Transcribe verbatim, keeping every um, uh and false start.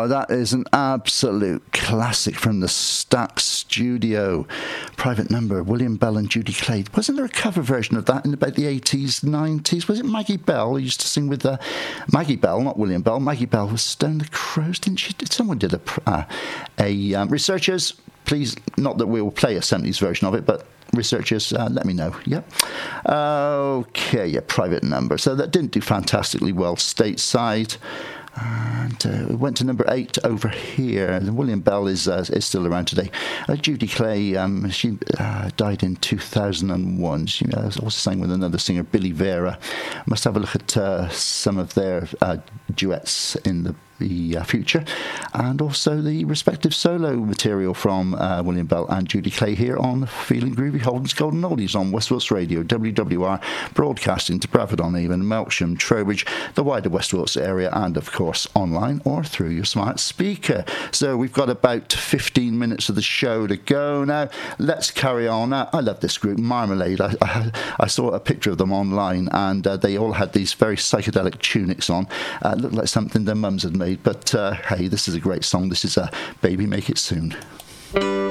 Oh, that is an absolute classic from the Stax Studio. Private Number, William Bell and Judy Clay. Wasn't there a cover version of that in about the eighties, nineties? Was it Maggie Bell who used to sing with uh, Maggie Bell, not William Bell? Maggie Bell was Stone the Crows, didn't she? Did someone did a... Uh, a um, researchers, please, not that we will play a seventies version of it, but researchers, uh, let me know. Yeah. Okay, yeah, Private Number. So that didn't do fantastically well stateside. And uh, we went to number eight over here. William Bell is uh, is still around today. Uh, Judy Clay, um, she uh, died in two thousand one. She uh, also sang with another singer, Billy Vera. Must have a look at uh, some of their uh, duets in the the uh, future, and also the respective solo material from uh, William Bell and Judy Clay here on Feeling Groovy, Holden's Golden Oldies on West Wilts Radio, W W R, broadcasting to Bradford-on-Avon, Melksham, Trowbridge, the wider West Wilts area, and of course online or through your smart speaker. So we've got about fifteen minutes of the show to go now. Let's carry on. I, I love this group, Marmalade. I, I, I saw a picture of them online, and uh, they all had these very psychedelic tunics on. Uh, looked like something their mums had made. But uh, hey, this is a great song. This is uh, Baby Make It Soon.